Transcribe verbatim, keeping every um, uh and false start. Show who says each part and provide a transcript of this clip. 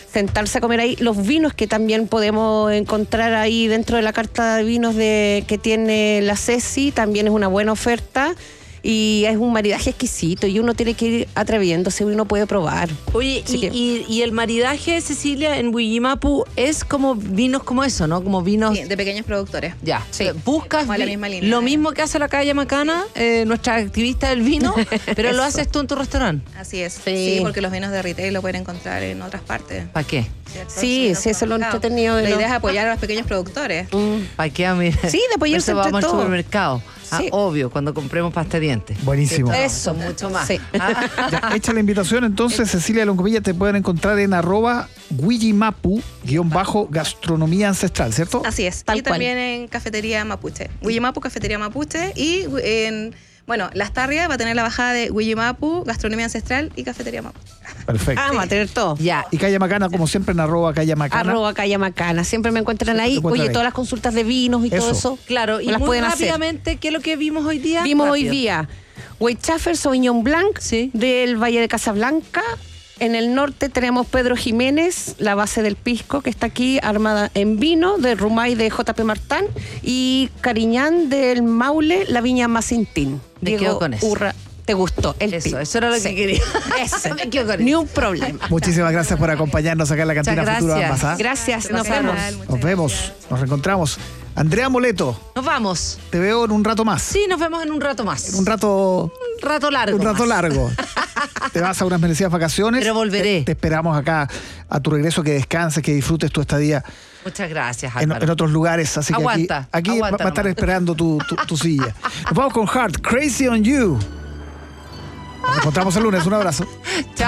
Speaker 1: sentarse a comer ahí. Los vinos que también podemos encontrar ahí dentro de la carta de vinos de que tiene la Ceci, también es una buena oferta. Y es un maridaje exquisito y uno tiene que ir atreviéndose, uno puede probar.
Speaker 2: Oye, y,
Speaker 1: que...
Speaker 2: y, y el maridaje, Cecilia, en Wiyimapu es como vinos como eso, ¿no? Como vinos...
Speaker 3: Sí, de pequeños productores.
Speaker 2: Ya, sí. Buscas
Speaker 3: como la
Speaker 2: vi...
Speaker 3: misma línea,
Speaker 2: lo
Speaker 3: eh.
Speaker 2: mismo que hace la calle Macana, eh, nuestra activista del vino, pero lo haces tú en tu restaurante.
Speaker 3: Así es,
Speaker 1: sí.
Speaker 3: sí, porque los vinos de retail lo pueden encontrar en otras partes.
Speaker 2: ¿Para qué?
Speaker 3: ¿Cierto?
Speaker 1: Sí, sí, eso es lo entretenido. De
Speaker 3: La
Speaker 1: lo...
Speaker 3: idea es apoyar a los pequeños productores.
Speaker 1: Mm.
Speaker 2: ¿Para qué? Mira,
Speaker 1: sí, de apoyarse entre
Speaker 2: vamos
Speaker 1: todos.
Speaker 2: al supermercado.
Speaker 1: Sí.
Speaker 2: Ah, obvio, cuando compremos pasta de dientes.
Speaker 4: Buenísimo.
Speaker 1: Eso,
Speaker 2: mucho más.
Speaker 1: Sí.
Speaker 4: Ya, hecha la invitación, entonces, Cecilia Loncomilla, te pueden encontrar en arroba Wiyimapu, guión bajo, gastronomía ancestral, ¿cierto?
Speaker 3: Así es.
Speaker 1: Tal
Speaker 3: y
Speaker 1: cual.
Speaker 3: también en Cafetería Mapuche. Wiyimapu, Cafetería Mapuche. Y en, bueno, Las Tarrias va a tener la bajada de Wiyimapu, Gastronomía Ancestral y Cafetería Mapuche.
Speaker 4: Perfecto.
Speaker 1: Ah, vamos a tener todo.
Speaker 2: Ya.
Speaker 4: Y Calle Macana, como siempre, en arroba Calle Macana.
Speaker 1: Arroba Calle Macana. Siempre me encuentran
Speaker 4: Siempre
Speaker 1: ahí.
Speaker 4: te encuentran
Speaker 1: Oye,
Speaker 4: ahí.
Speaker 1: todas las consultas de vinos y
Speaker 4: Eso.
Speaker 1: todo eso.
Speaker 2: Claro, y
Speaker 1: las
Speaker 2: muy
Speaker 1: pueden hacer.
Speaker 2: rápidamente, ¿qué es lo que vimos hoy día?
Speaker 1: Vimos
Speaker 2: Rápido.
Speaker 1: hoy día Weizsäcker Sauvignon Blanc
Speaker 2: Sí.
Speaker 1: del Valle de Casablanca. En el norte tenemos Pedro Jiménez, la base del pisco, que está aquí armada en vino, de Rumay de J P Martán, y Cariñán del Maule, la viña Macintín.
Speaker 2: Me quedo con eso.
Speaker 1: Urra, ¿te gustó? El
Speaker 2: Eso,
Speaker 1: tip.
Speaker 2: eso era lo
Speaker 1: Sí.
Speaker 2: que quería.
Speaker 1: Ese.
Speaker 2: Me quedo con
Speaker 1: Ni
Speaker 2: eso.
Speaker 1: un problema.
Speaker 4: Muchísimas gracias por acompañarnos acá en la Cantina
Speaker 2: Muchas
Speaker 4: Futuro
Speaker 2: gracias.
Speaker 4: Ambas. ¿Ah?
Speaker 1: Gracias, nos
Speaker 3: Gracias.
Speaker 1: vemos.
Speaker 3: Muchas
Speaker 4: Nos vemos,
Speaker 3: gracias.
Speaker 4: nos reencontramos. Andrea Moleto,
Speaker 2: Nos vamos.
Speaker 4: te veo en un rato más.
Speaker 2: Sí, nos vemos en un rato más.
Speaker 4: En un rato,
Speaker 2: Un rato largo.
Speaker 4: un rato
Speaker 2: más.
Speaker 4: largo. Te vas a unas merecidas vacaciones.
Speaker 2: Pero volveré.
Speaker 4: Te, te esperamos acá a tu regreso, que descanses, que disfrutes tu estadía
Speaker 2: Muchas gracias,
Speaker 4: en,
Speaker 2: Álvaro.
Speaker 4: en otros lugares. Así
Speaker 2: Aguanta,
Speaker 4: que aquí, aquí
Speaker 2: aguanta
Speaker 4: va a estar
Speaker 2: nomás.
Speaker 4: esperando tu, tu, tu silla. Nos vamos con Heart, Crazy on You. Nos encontramos el lunes. Un abrazo.
Speaker 2: Chao.